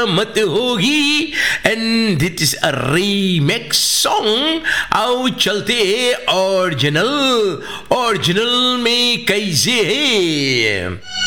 मत होगी and that is a remakes song. आओ चलते ओरिजिनल ओरिजिनल में कैसे है।